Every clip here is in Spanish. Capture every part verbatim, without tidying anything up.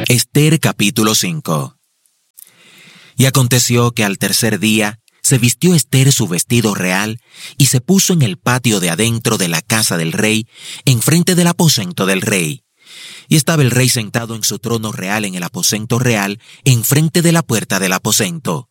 Ester capítulo cinco. Y aconteció que al tercer día se vistió Ester su vestido real y se puso en el patio de adentro de la casa del rey, enfrente del aposento del rey. Y estaba el rey sentado en su trono real en el aposento real, enfrente de la puerta del aposento.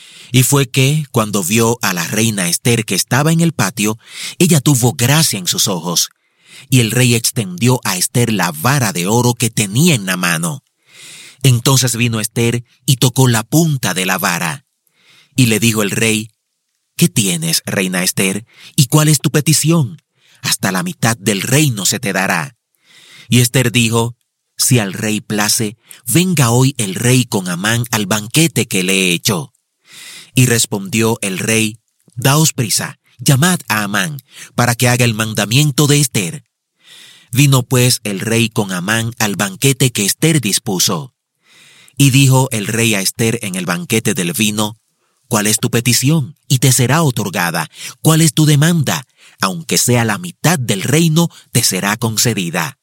Y fue que, cuando vio a la reina Ester que estaba en el patio, ella tuvo gracia en sus ojos. Y el rey extendió a Ester la vara de oro que tenía en la mano. Entonces vino Ester y tocó la punta de la vara. Y le dijo el rey: ¿Qué tienes, reina Ester? ¿Y cuál es tu petición? Hasta la mitad del reino se te dará. Y Ester dijo: Si al rey place, venga hoy el rey con Amán al banquete que le he hecho. Y respondió el rey: Daos prisa, llamad a Amán, para que haga el mandamiento de Ester. Vino pues el rey con Amán al banquete que Ester dispuso. Y dijo el rey a Ester en el banquete del vino: ¿Cuál es tu petición? Y te será otorgada. ¿Cuál es tu demanda? Aunque sea la mitad del reino, te será concedida.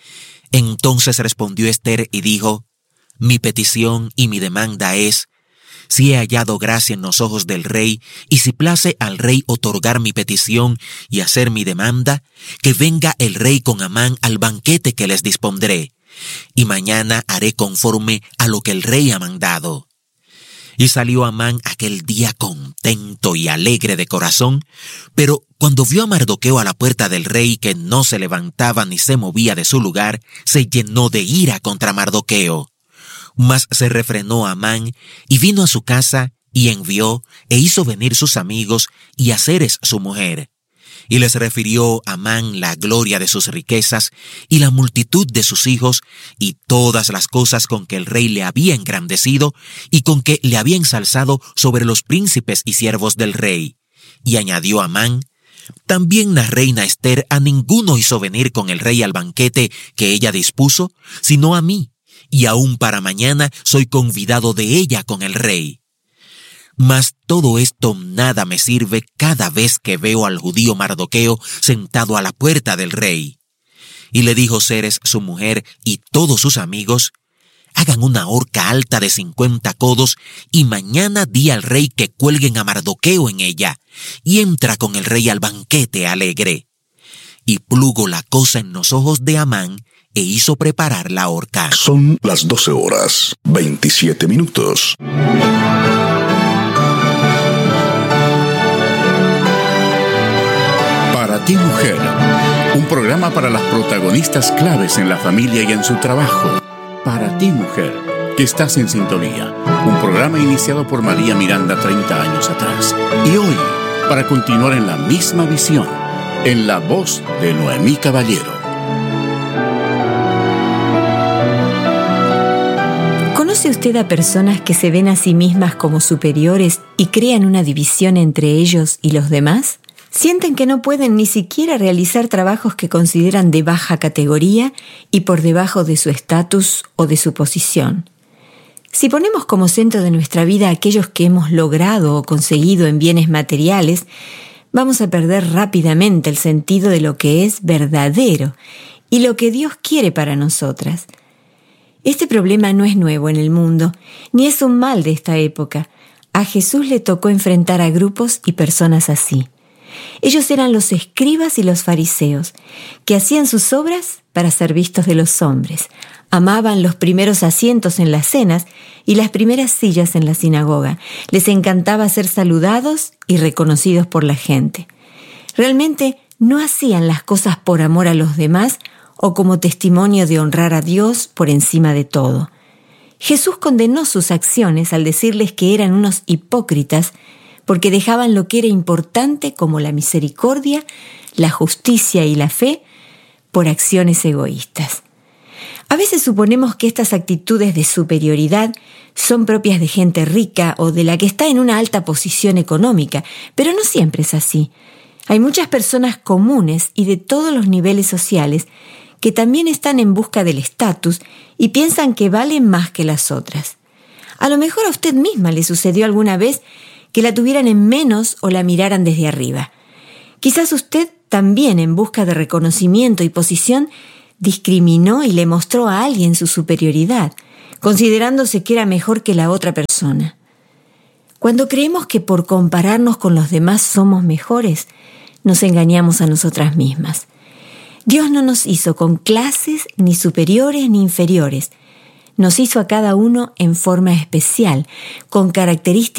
Entonces respondió Ester y dijo: Mi petición y mi demanda es: si he hallado gracia en los ojos del rey, y si place al rey otorgar mi petición y hacer mi demanda, que venga el rey con Amán al banquete que les dispondré, y mañana haré conforme a lo que el rey ha mandado. Y salió Amán aquel día contento y alegre de corazón, pero cuando vio a Mardoqueo a la puerta del rey que no se levantaba ni se movía de su lugar, se llenó de ira contra Mardoqueo. Mas se refrenó Amán y vino a su casa y envió e hizo venir sus amigos y a Zeres su mujer. Y les refirió Amán la gloria de sus riquezas y la multitud de sus hijos y todas las cosas con que el rey le había engrandecido y con que le había ensalzado sobre los príncipes y siervos del rey. Y añadió Amán: También la reina Ester a ninguno hizo venir con el rey al banquete que ella dispuso, sino a mí, y aún para mañana soy convidado de ella con el rey. Mas todo esto nada me sirve cada vez que veo al judío Mardoqueo sentado a la puerta del rey. Y le dijo Zeres su mujer y todos sus amigos: Hagan una horca alta de cincuenta codos y mañana di al rey que cuelguen a Mardoqueo en ella, y entra con el rey al banquete alegre. Y plugo la cosa en los ojos de Amán e hizo preparar la horca. Son las doce horas, veintisiete minutos. Para ti, mujer, un programa para las protagonistas claves en la familia y en su trabajo. Para ti, mujer, que estás en sintonía, un programa iniciado por María Miranda treinta años atrás. Y hoy, para continuar en la misma visión, en la voz de Noemí Caballero. ¿Conoce usted a personas que se ven a sí mismas como superiores y crean una división entre ellos y los demás? Sienten que no pueden ni siquiera realizar trabajos que consideran de baja categoría y por debajo de su estatus o de su posición. Si ponemos como centro de nuestra vida aquellos que hemos logrado o conseguido en bienes materiales, vamos a perder rápidamente el sentido de lo que es verdadero y lo que Dios quiere para nosotras. Este problema no es nuevo en el mundo, ni es un mal de esta época. A Jesús le tocó enfrentar a grupos y personas así. Ellos eran los escribas y los fariseos, que hacían sus obras para ser vistos de los hombres. Amaban los primeros asientos en las cenas y las primeras sillas en la sinagoga. Les encantaba ser saludados y reconocidos por la gente. Realmente no hacían las cosas por amor a los demás o como testimonio de honrar a Dios por encima de todo. Jesús condenó sus acciones al decirles que eran unos hipócritas porque dejaban lo que era importante como la misericordia, la justicia y la fe por acciones egoístas. A veces suponemos que estas actitudes de superioridad son propias de gente rica o de la que está en una alta posición económica, pero no siempre es así. Hay muchas personas comunes y de todos los niveles sociales que también están en busca del estatus y piensan que valen más que las otras. A lo mejor a usted misma le sucedió alguna vez que la tuvieran en menos o la miraran desde arriba. Quizás usted también, en busca de reconocimiento y posición, discriminó y le mostró a alguien su superioridad. considerándose que era mejor que la otra persona. Cuando creemos que por compararnos con los demás somos mejores, nos engañamos a nosotras mismas. Dios no nos hizo con clases ni superiores ni inferiores. Nos hizo a cada uno en forma especial, con características